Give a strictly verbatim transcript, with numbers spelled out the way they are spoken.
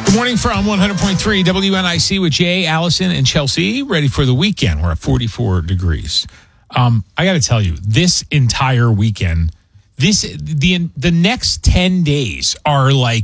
Good morning from one hundred point three W N I C with Jay, Allison, and Chelsea. Ready for the weekend. We're at forty-four degrees. Um, I got to tell you, this entire weekend, this the the next ten days are like